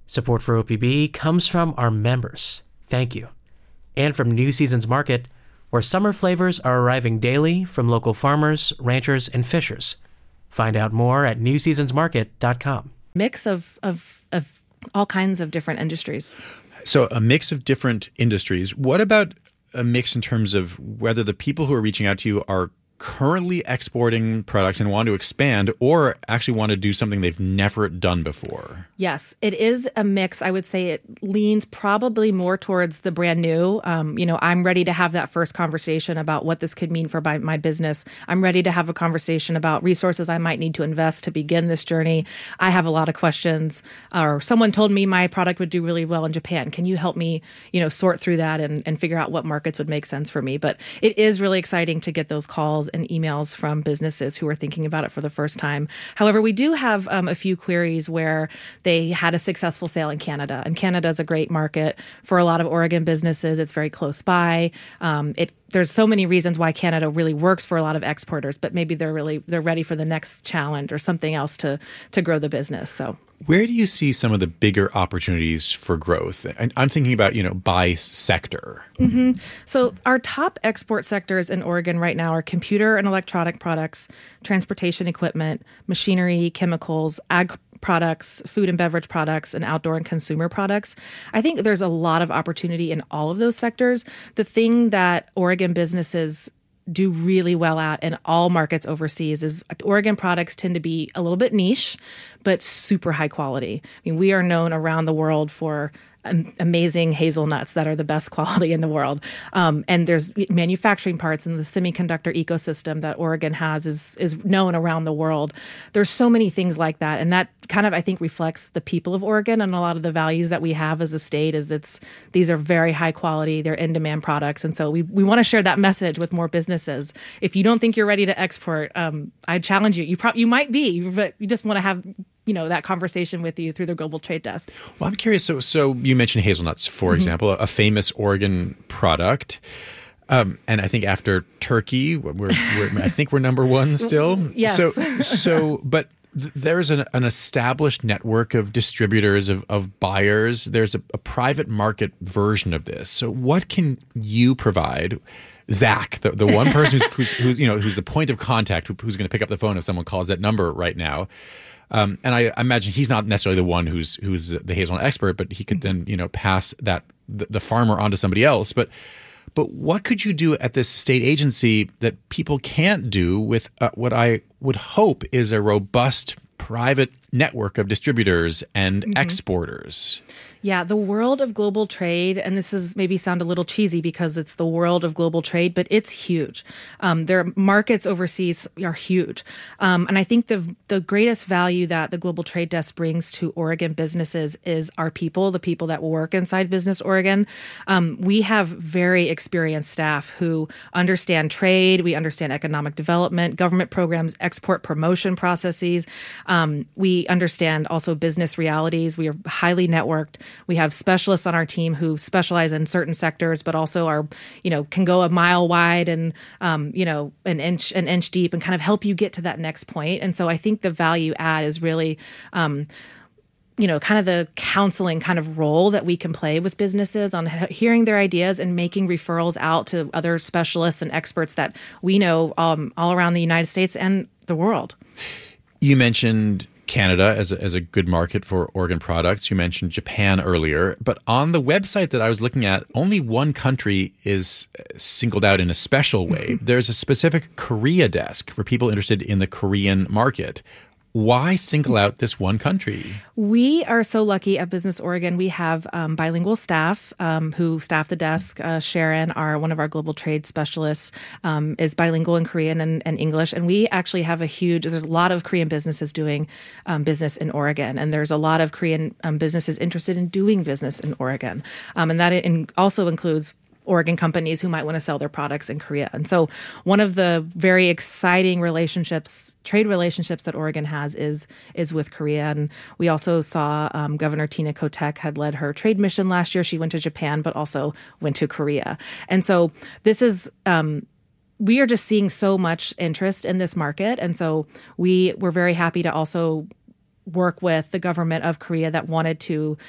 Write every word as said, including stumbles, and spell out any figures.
Support for O P B comes from our members. Thank you. And from New Seasons Market, where summer flavors are arriving daily from local farmers, ranchers, and fishers. Find out more at new seasons market dot com. Mix of, of, of all kinds of different industries. So a mix of different industries. What about a mix in terms of whether the people who are reaching out to you are currently exporting products and want to expand, or actually want to do something they've never done before? Yes, it is a mix. I would say it leans probably more towards the brand new. Um, you know, I'm ready to have that first conversation about what this could mean for my, my business. I'm ready to have a conversation about resources I might need to invest to begin this journey. I have a lot of questions. Or someone told me my product would do really well in Japan. Can you help me, you know, sort through that and, and figure out what markets would make sense for me? But it is really exciting to get those calls and emails from businesses who are thinking about it for the first time. However, we do have um, a few queries where they had a successful sale in Canada. And Canada is a great market for a lot of Oregon businesses. It's very close by. Um, it There's so many reasons why Canada really works for a lot of exporters, but maybe they're really they're ready for the next challenge or something else to to grow the business. So where do you see some of the bigger opportunities for growth? And I'm thinking about, you know, by sector. Mm-hmm. So our top export sectors in Oregon right now are computer and electronic products, transportation equipment, machinery, chemicals, ag products, food and beverage products, and outdoor and consumer products. I think there's a lot of opportunity in all of those sectors. The thing that Oregon businesses do really well at in all markets overseas is Oregon products tend to be a little bit niche, but super high quality. I mean, we are known around the world for amazing hazelnuts that are the best quality in the world. Um, and there's manufacturing parts, and the semiconductor ecosystem that Oregon has is is known around the world. There's so many things like that. And that kind of, I think, reflects the people of Oregon and a lot of the values that we have as a state is it's these are very high quality, they're in-demand products. And so we, we want to share that message with more businesses. If you don't think you're ready to export, um, I challenge you. You, pro- you might be, but you just want to have you know, that conversation with you through the Global Trade Desk. Well, I'm curious. So, so you mentioned hazelnuts, for mm-hmm. example, a famous Oregon product. Um, and I think after turkey, we're, we're I think we're number one still. Yes. So, so but th- there's an, an established network of distributors, of, of buyers. There's a, a private market version of this. So what can you provide? Zach, the, the one person who's, who's, who's, you know, who's the point of contact, who, who's going to pick up the phone if someone calls that number right now. Um, and I imagine he's not necessarily the one who's who's the hazelnut expert, but he could then you know pass that the, the farmer on to somebody else. But but what could you do at this state agency that people can't do with uh, what I would hope is a robust private network of distributors and mm-hmm. exporters? Yeah, the world of global trade, and this is maybe sound a little cheesy because it's the world of global trade, but it's huge. Um, their markets overseas are huge. Um, and I think the the greatest value that the Global Trade Desk brings to Oregon businesses is our people, the people that work inside Business Oregon. Um, we have very experienced staff who understand trade, we understand economic development, government programs, export promotion processes. Um, we understand also business realities. We are highly networked. We have specialists on our team who specialize in certain sectors, but also are, you know, can go a mile wide and, um, you know, an inch, an inch deep and kind of help you get to that next point. And so I think the value add is really, um, you know, kind of the counseling kind of role that we can play with businesses on he- hearing their ideas and making referrals out to other specialists and experts that we know um, all around the United States and the world. You mentioned Canada as a, as a good market for Oregon products. You mentioned Japan earlier, but on the website that I was looking at, only one country is singled out in a special way. There's a specific Korea desk for people interested in the Korean market. Why single out this one country? We are so lucky at Business Oregon. We have um, bilingual staff um, who staff the desk. Uh, Sharon, our one of our global trade specialists, um, is bilingual in Korean and, and English. And we actually have a huge, there's a lot of Korean businesses doing um, business in Oregon. And there's a lot of Korean um, businesses interested in doing business in Oregon. Um, and that in, also includes Oregon companies who might want to sell their products in Korea. And so one of the very exciting relationships, trade relationships that Oregon has is is with Korea. And we also saw um, Governor Tina Kotek had led her trade mission last year. She went to Japan, but also went to Korea. And so this is... Um, we are just seeing so much interest in this market. And so we were very happy to also work with the government of Korea that wanted to